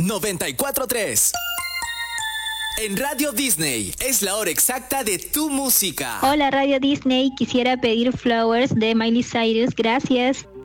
94.3. En Radio Disney es la hora exacta de tu música. Hola Radio Disney, quisiera pedir Flowers de Miley Cyrus, gracias.